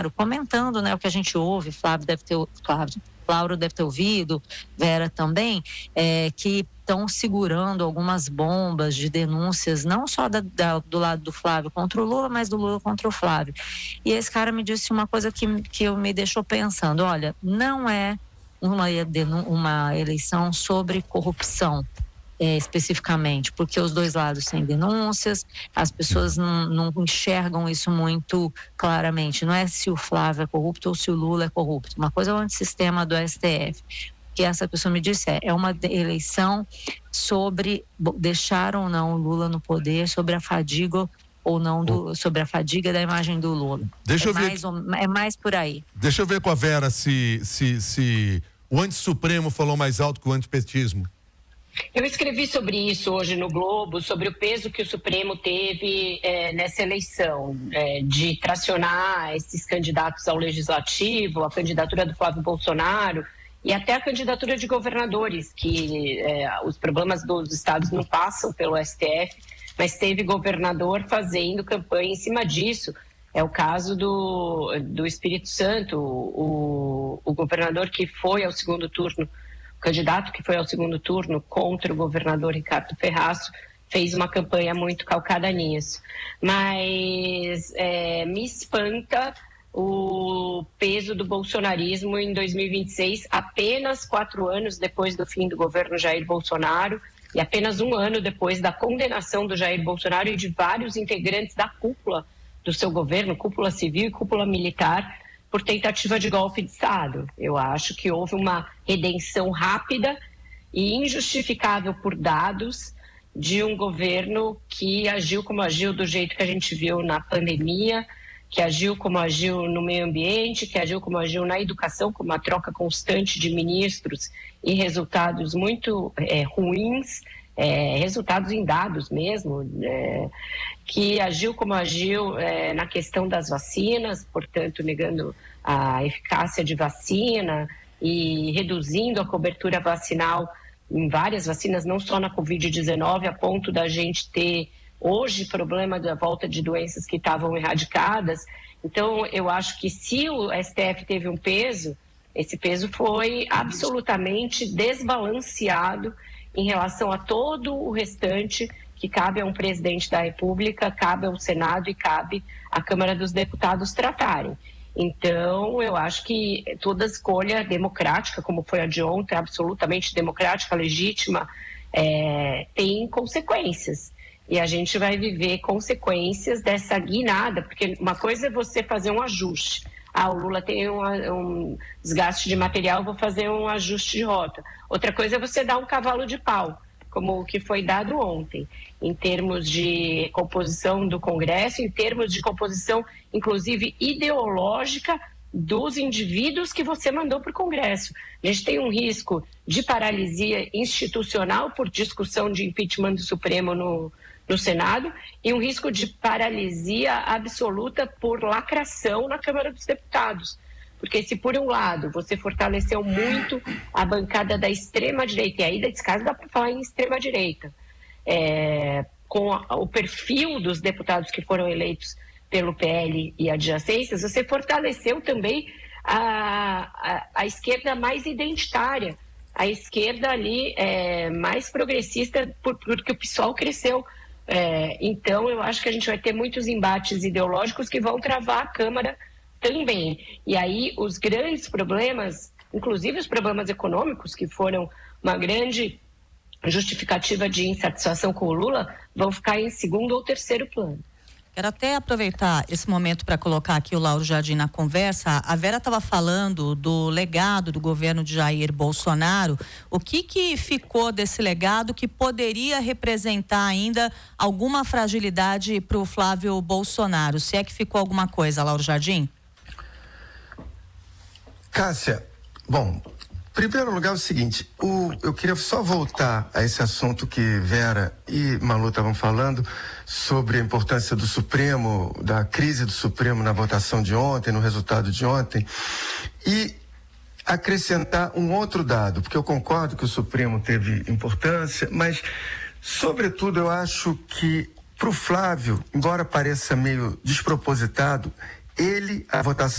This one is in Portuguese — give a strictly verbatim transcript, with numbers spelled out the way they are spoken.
Bolsonaro, comentando, né, o que a gente ouve, Flávio deve ter, Flávio, Lauro deve ter ouvido, Vera também, é, que estão segurando algumas bombas de denúncias, não só da, da, do lado do Flávio contra o Lula, mas do Lula contra o Flávio. E esse cara me disse uma coisa que, que me deixou pensando, olha, não é uma, uma eleição sobre corrupção, É, especificamente, porque os dois lados têm denúncias, as pessoas não, não enxergam isso muito claramente, não é se o Flávio é corrupto ou se o Lula é corrupto, uma coisa é o antissistema do S T F, que essa pessoa me disse é, é uma eleição sobre deixar ou não o Lula no poder, sobre a fadiga ou não, do, sobre a fadiga da imagem do Lula. Deixa é eu ver. Mais, é mais por aí. Deixa eu ver com a Vera se, se, se o antissupremo falou mais alto que o antipetismo. Eu escrevi sobre isso hoje no Globo, sobre o peso que o Supremo teve é, nessa eleição, é, de tracionar esses candidatos ao Legislativo, a candidatura do Flávio Bolsonaro e até a candidatura de governadores, que é, os problemas dos estados não passam pelo S T F, mas teve governador fazendo campanha em cima disso. É o caso do, do Espírito Santo, o, o governador que foi ao segundo turno, candidato que foi ao segundo turno contra o governador Ricardo Ferraço, fez uma campanha muito calcada nisso. Mas é, me espanta o peso do bolsonarismo em dois mil e vinte e seis, apenas quatro anos depois do fim do governo Jair Bolsonaro e apenas um ano depois da condenação do Jair Bolsonaro e de vários integrantes da cúpula do seu governo, cúpula civil e cúpula militar, por tentativa de golpe de Estado. Eu acho que houve uma redenção rápida e injustificável por dados de um governo que agiu como agiu do jeito que a gente viu na pandemia, que agiu como agiu no meio ambiente, que agiu como agiu na educação, com uma troca constante de ministros e resultados muito é, ruins, é, resultados em dados mesmo, é, que agiu como agiu é, na questão das vacinas, portanto, negando a eficácia de vacina e reduzindo a cobertura vacinal em várias vacinas, não só na covid dezenove, a ponto da gente ter hoje problema da volta de doenças que estavam erradicadas. Então, eu acho que se o S T F teve um peso, esse peso foi absolutamente desbalanceado em relação a todo o restante que cabe a um presidente da República, cabe ao Senado e cabe à Câmara dos Deputados tratarem. Então, eu acho que toda escolha democrática, como foi a de ontem, absolutamente democrática, legítima, é, tem consequências. E a gente vai viver consequências dessa guinada, porque uma coisa é você fazer um ajuste. Ah, o Lula tem um, um desgaste de material, vou fazer um ajuste de rota. Outra coisa é você dar um cavalo de pau, como o que foi dado ontem, em termos de composição do Congresso, em termos de composição, inclusive, ideológica dos indivíduos que você mandou para o Congresso. A gente tem um risco de paralisia institucional por discussão de impeachment do Supremo no, no Senado e um risco de paralisia absoluta por lacração na Câmara dos Deputados. Porque se, por um lado, você fortaleceu muito a bancada da extrema-direita, e aí, nesse caso, dá para falar em extrema-direita, é, com a, o perfil dos deputados que foram eleitos pelo P L e adjacências, você fortaleceu também a, a, a esquerda mais identitária, a esquerda ali é, mais progressista, por, porque o PSOL cresceu. É, então, eu acho que a gente vai ter muitos embates ideológicos que vão travar a Câmara também. E aí os grandes problemas, inclusive os problemas econômicos, que foram uma grande justificativa de insatisfação com o Lula, vão ficar em segundo ou terceiro plano. Quero até aproveitar esse momento para colocar aqui o Lauro Jardim na conversa. A Vera estava falando do legado do governo de Jair Bolsonaro. O que que ficou desse legado que poderia representar ainda alguma fragilidade para o Flávio Bolsonaro? Se é que ficou alguma coisa, Lauro Jardim? Cássia, bom, em primeiro lugar é o seguinte, o, eu queria só voltar a esse assunto que Vera e Malu estavam falando sobre a importância do Supremo, da crise do Supremo na votação de ontem, no resultado de ontem, e acrescentar um outro dado, porque eu concordo que o Supremo teve importância, mas, sobretudo, eu acho que para o Flávio, embora pareça meio despropositado, ele, a votação